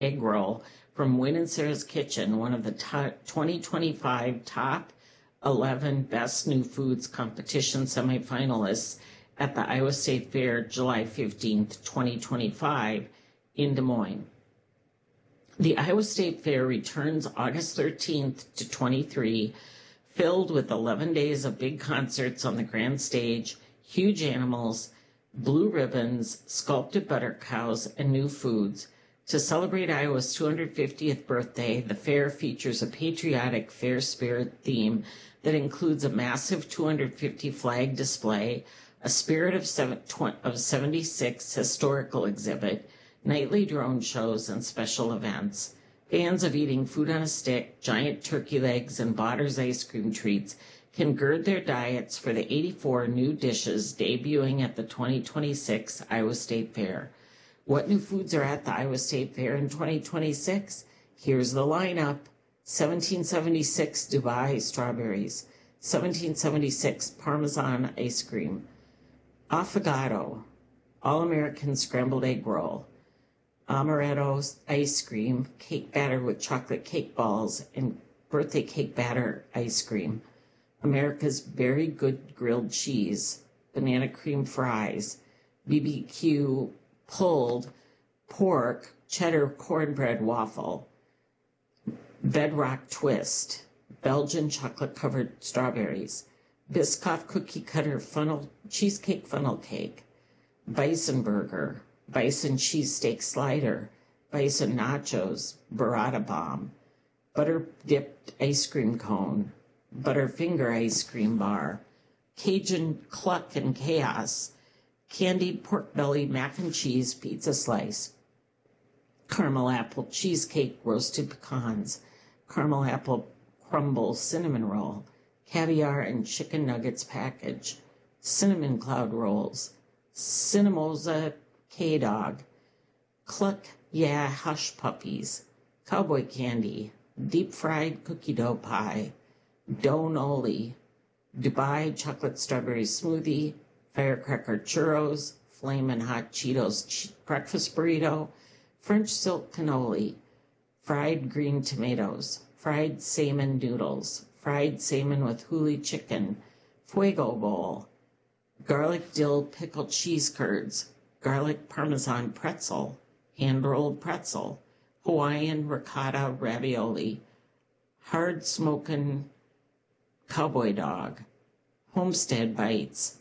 egg roll from Win and Sarah's Kitchen, one of the 2025 top 11 Best New Foods competition semifinalists at the Iowa State Fair, July 15th, 2025, in Des Moines. The Iowa State Fair returns August 13th to 23, filled with 11 days of big concerts on the grand stage, huge animals, blue ribbons, sculpted butter cows, and new foods. To celebrate Iowa's 250th birthday, the fair features a patriotic fair spirit theme that includes a massive 250 flag display, a Spirit of 76 historical exhibit, nightly drone shows, and special events. Fans of eating food on a stick, giant turkey legs, and Botter's ice cream treats can gird their diets for the 84 new dishes debuting at the 2026 Iowa State Fair. What new foods are at the Iowa State Fair in 2026? Here's the lineup. 1776 Dubai strawberries, 1776 Parmesan ice cream, affogato, all-American scrambled egg roll, amaretto ice cream, cake batter with chocolate cake balls, and birthday cake batter ice cream, America's Very Good grilled cheese, banana cream fries, BBQ pulled pork, cheddar cornbread waffle, bedrock twist, Belgian chocolate-covered strawberries, Biscoff cookie cutter cheesecake funnel cake, bison burger, bison cheesesteak slider, bison nachos, burrata bomb, butter dipped ice cream cone, butterfinger ice cream bar, Cajun cluck and chaos, candied pork belly mac and cheese pizza slice, caramel apple cheesecake roasted pecans, caramel apple crumble cinnamon roll, caviar and chicken nuggets package, cinnamon cloud rolls, Cinnamoza K-Dog, Cluck Yeah Hush Puppies, cowboy candy, deep fried cookie dough pie, Donoli, Dubai chocolate strawberry smoothie, firecracker churros, flamin' hot Cheetos breakfast burrito, French silk cannoli, fried green tomatoes, fried salmon noodles, fried salmon with huli chicken, fuego bowl, garlic dill pickled cheese curds, garlic parmesan pretzel, hand-rolled pretzel, Hawaiian ricotta ravioli, hard smokin' cowboy dog, homestead bites,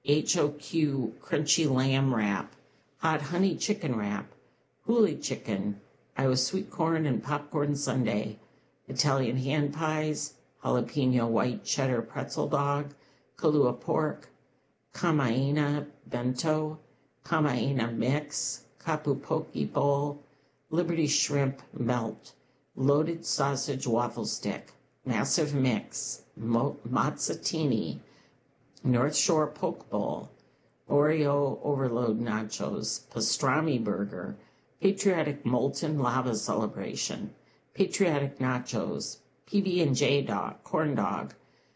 HOQ crunchy lamb wrap, hot honey chicken wrap, huli chicken, Iowa sweet corn and popcorn sundae, Italian hand pies, jalapeno white cheddar pretzel dog, Kahlua pork, Kamaina bento, Kamaina mix, Kapu poke bowl, Liberty shrimp melt, loaded sausage waffle stick, massive mix, mazzatini, North Shore poke bowl, Oreo overload nachos, pastrami burger, patriotic molten lava celebration, patriotic nachos, PB&J dog, corn dog,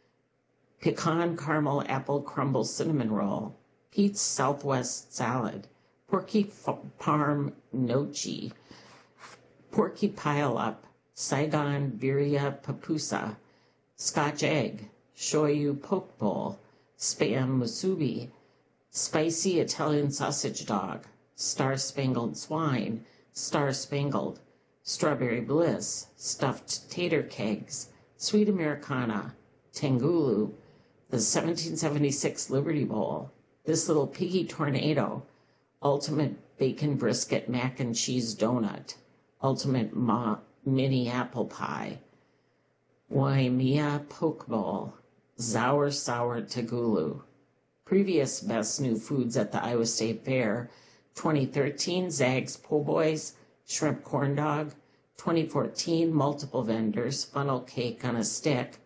pecan caramel apple crumble cinnamon roll, Pete's Southwest salad, porky parm gnocchi, porky pile up, Saigon birria papusa, Scotch egg, shoyu poke bowl, spam musubi, spicy Italian sausage dog, star-spangled swine, star-spangled, strawberry bliss, stuffed tater kegs, sweet Americana, tangulu, the 1776 Liberty Bowl, this little piggy tornado, ultimate bacon brisket mac and cheese donut, ultimate mini apple pie, Waimea poke bowl, Zour sour tagulu. Previous best new foods at the Iowa State Fair: 2013 Zags Po' Boys shrimp corn dog, 2014 multiple vendors funnel cake on a stick,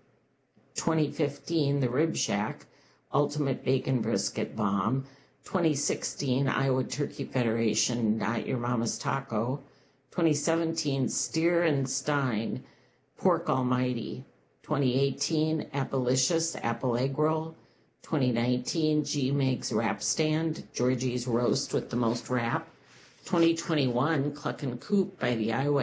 2015 the Rib Shack ultimate bacon brisket bomb, 2016 Iowa Turkey Federation Not Your Mama's Taco, 2017 Steer and Stein Pork Almighty, 2018 Appalicious Apple Egg Roll, 2019 G Meg's Wrap Stand, Georgie's Roast with the most wrap, 2021 Cluck and Coop by the Iowa